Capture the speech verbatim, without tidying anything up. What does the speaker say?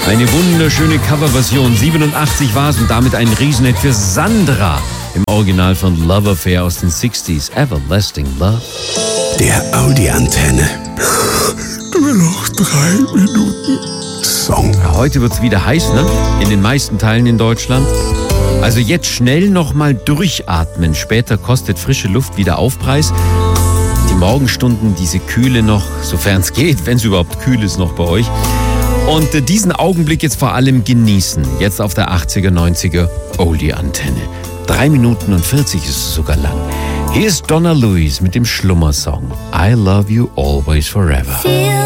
Eine wunderschöne Coverversion. siebenundachtzig war es und damit ein Riesenhit für Sandra. Im Original von Love Affair aus den sechziger. Everlasting Love. Der Audi-Antenne. Nur noch drei Minuten Song. Ja, heute wird's wieder heiß, ne? In den meisten Teilen in Deutschland. Also jetzt schnell nochmal durchatmen. Später kostet frische Luft wieder Aufpreis. Die Morgenstunden, diese Kühle noch, sofern es geht, wenn es überhaupt kühl ist noch bei euch. Und äh, diesen Augenblick jetzt vor allem genießen. Jetzt auf der achtziger, neunziger Oldie-Antenne. Drei Minuten und vierzig ist es sogar lang. Hier ist Donna Lewis mit dem Schlummersong I Love You Always Forever.